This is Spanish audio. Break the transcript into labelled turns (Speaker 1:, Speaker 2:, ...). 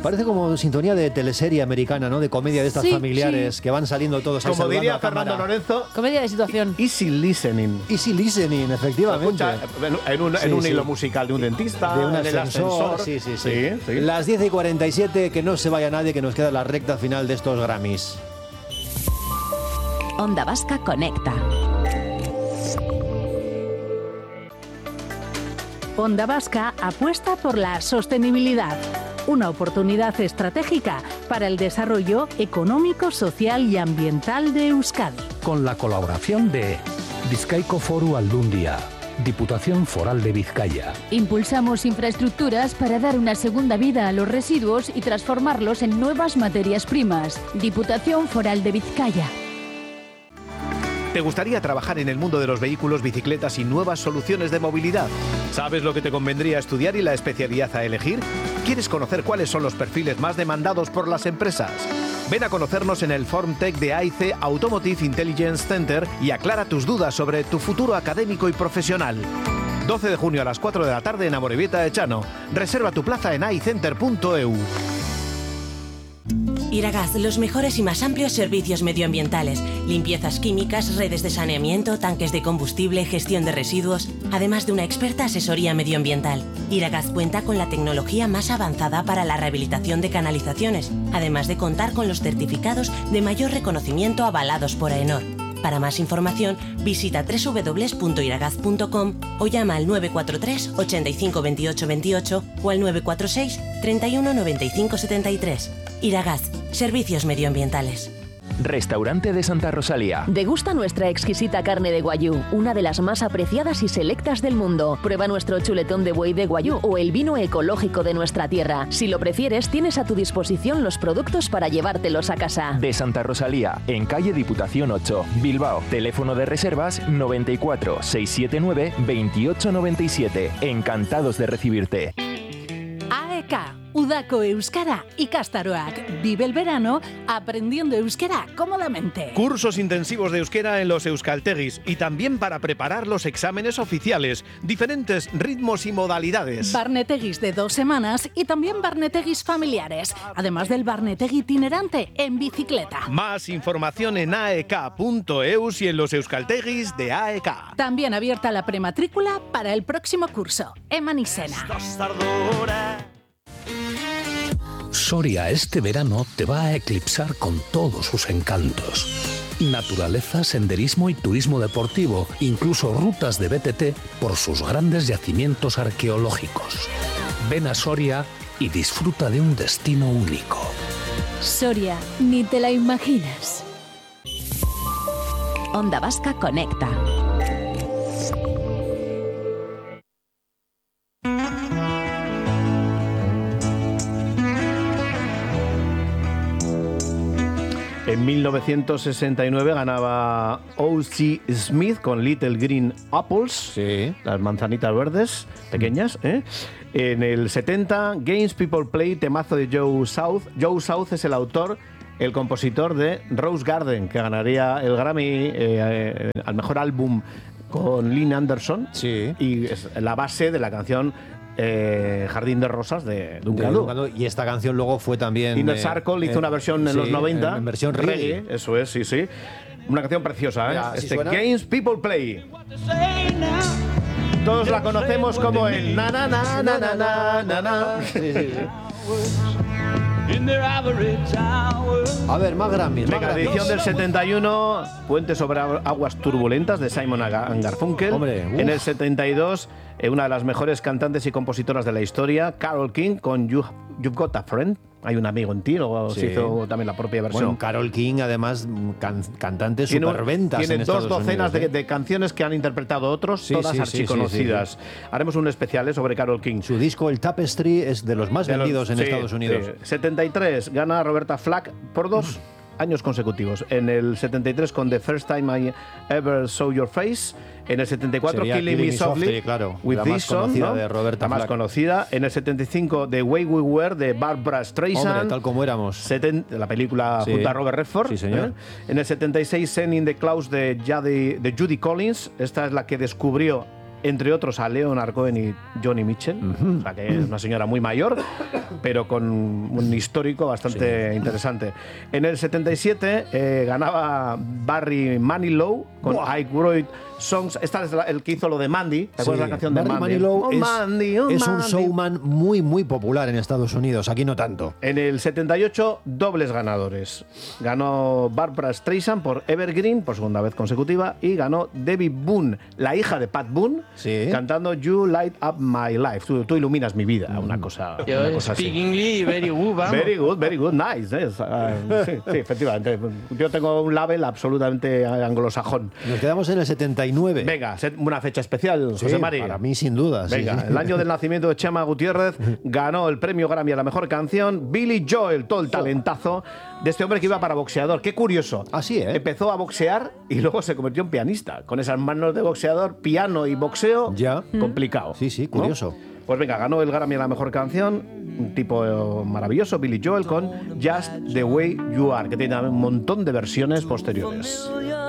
Speaker 1: Parece como sintonía de teleserie americana, ¿no? De comedia de estas familiares que van saliendo todos.
Speaker 2: Como diría Fernando Lorenzo,
Speaker 3: comedia de situación.
Speaker 2: Easy listening.
Speaker 1: Easy listening, efectivamente.
Speaker 2: En un hilo musical de un dentista,
Speaker 1: de un
Speaker 2: en el ascensor.
Speaker 1: Sí. Las 10:47, que no se vaya nadie, que nos queda la recta final de estos Grammys.
Speaker 4: Onda Vasca Conecta.
Speaker 5: Onda Vasca apuesta por la sostenibilidad, una oportunidad estratégica para el desarrollo económico, social y ambiental de Euskadi.
Speaker 6: Con la colaboración de Bizkaiko Foru Aldundia, Diputación Foral de Vizcaya.
Speaker 7: Impulsamos infraestructuras para dar una segunda vida a los residuos y transformarlos en nuevas materias primas. Diputación Foral de Vizcaya.
Speaker 2: ¿Te gustaría trabajar en el mundo de los vehículos, bicicletas y nuevas soluciones de movilidad? ¿Sabes lo que te convendría estudiar y la especialidad a elegir? ¿Quieres conocer cuáles son los perfiles más demandados por las empresas? Ven a conocernos en el FormTech de AIC Automotive Intelligence Center y aclara tus dudas sobre tu futuro académico y profesional. 12 de junio a las 4 de la tarde en Amorebieta, Echano. Reserva tu plaza en aicenter.eu.
Speaker 8: Iragaz, los mejores y más amplios servicios medioambientales, limpiezas químicas, redes de saneamiento, tanques de combustible, gestión de residuos, además de una experta asesoría medioambiental. Iragaz cuenta con la tecnología más avanzada para la rehabilitación de canalizaciones, además de contar con los certificados de mayor reconocimiento avalados por AENOR. Para más información, visita www.iragaz.com o llama al 943 85 28 28 o al 946 31 95 73. Iragaz, servicios medioambientales.
Speaker 9: Restaurante de Santa Rosalía.
Speaker 4: Degusta nuestra exquisita carne de guayú, una de las más apreciadas y selectas del mundo. Prueba nuestro chuletón de buey de guayú o el vino ecológico de nuestra tierra. Si lo prefieres, tienes a tu disposición los productos para llevártelos a casa.
Speaker 9: De Santa Rosalía, en calle Diputación 8, Bilbao. Teléfono de reservas 94 679 2897. Encantados de recibirte.
Speaker 5: AEK, Udako Euskara ikastaroak. Vive el verano aprendiendo euskera cómodamente.
Speaker 2: Cursos intensivos de euskera en los euskaltegis y también para preparar los exámenes oficiales. Diferentes ritmos y modalidades.
Speaker 5: Barnetegis de 2 semanas y también barnetegis familiares. Además del barnetegi itinerante en bicicleta.
Speaker 2: Más información en aek.eus y en los euskaltegis de AEK.
Speaker 5: También abierta la prematrícula para el próximo curso. Emanisena.
Speaker 6: Soria este verano te va a eclipsar con todos sus encantos. Naturaleza, senderismo y turismo deportivo, incluso rutas de BTT por sus grandes yacimientos arqueológicos. Ven a Soria y disfruta de un destino único.
Speaker 7: Soria, ni te la imaginas.
Speaker 4: Onda Vasca Conecta.
Speaker 2: En 1969 ganaba O.C. Smith con Little Green Apples, las manzanitas verdes pequeñas. En el 70, Games People Play, temazo de Joe South. Joe South es el autor, el compositor de Rose Garden, que ganaría el Grammy al mejor álbum con Lynn Anderson. Y es la base de la canción Jardín de Rosas de Duncan Du.
Speaker 1: Y esta canción luego fue también...
Speaker 2: Inner Circle hizo una versión en los 90.
Speaker 1: En versión reggae.
Speaker 2: Eso es, sí. Una canción preciosa,
Speaker 1: Mira,
Speaker 2: Games People Play. Todos la conocemos como el na na na na na na na na.
Speaker 1: A ver, más Grammys.
Speaker 2: Venga, edición del 71, Puente sobre aguas turbulentas de Simon & Garfunkel. En el 72, una de las mejores cantantes y compositoras de la historia, Carole King, con You've Got a Friend. Hay un amigo en ti, luego se hizo también la propia versión.
Speaker 1: Bueno, Carole King, además, cantante superventas.
Speaker 2: Tiene
Speaker 1: en Estados
Speaker 2: 2 docenas
Speaker 1: Unidos,
Speaker 2: de canciones que han interpretado otros, todas archiconocidas. Haremos un especial sobre Carole King.
Speaker 1: Su disco, el Tapestry, es de los más vendidos en Estados Unidos.
Speaker 2: 73, gana Roberta Flack por 2 años consecutivos. En el 73 con The First Time I Ever Saw Your Face. En el 74 Killing Me Softly,
Speaker 1: claro,
Speaker 2: With
Speaker 1: la
Speaker 2: This
Speaker 1: más
Speaker 2: Song,
Speaker 1: conocida
Speaker 2: ¿no?
Speaker 1: de Roberta
Speaker 2: la más
Speaker 1: Flack.
Speaker 2: conocida. En el 75 The Way We Were de Barbra Streisand.
Speaker 1: Hombre, tal como éramos.
Speaker 2: La película junto a Robert Redford.
Speaker 1: Sí, señor.
Speaker 2: En el 76 Send in the Clouds de Judy Collins. Esta es la que descubrió entre otros a Leonard Cohen y Joni Mitchell, o sea que es una señora muy mayor, pero con un histórico bastante interesante. En el 77 ganaba Barry Manilow con I Wrote Songs. Esta es el que hizo lo de Mandy. ¿Te acuerdas la canción de Mandy?
Speaker 1: Manilow es un
Speaker 2: Mandy.
Speaker 1: showman muy, muy popular en Estados Unidos. Aquí no tanto.
Speaker 2: En el 78, dobles ganadores. Ganó Barbra Streisand por Evergreen por segunda vez consecutiva y ganó Debbie Boone, la hija de Pat Boone, cantando You Light Up My Life. Tú iluminas mi vida. Una cosa así.
Speaker 3: Very good, vamos.
Speaker 2: Very good, nice. Sí, efectivamente. Yo tengo un label absolutamente anglosajón.
Speaker 1: Nos quedamos en el 79.
Speaker 2: Venga, una fecha especial, José Mari.
Speaker 1: Para mí, sin duda.
Speaker 2: Venga, el año del nacimiento de Chema Gutiérrez ganó el premio Grammy a la mejor canción. Billy Joel, todo el talentazo de este hombre que iba para boxeador. Qué curioso.
Speaker 1: Así, ¿eh?
Speaker 2: Empezó a boxear y luego se convirtió en pianista. Con esas manos de boxeador, piano y boxeo, complicado.
Speaker 1: Sí, curioso.
Speaker 2: ¿No? Pues venga, ganó el Grammy a la mejor canción, un tipo maravilloso, Billy Joel, con Just the Way You Are, que tiene un montón de versiones posteriores.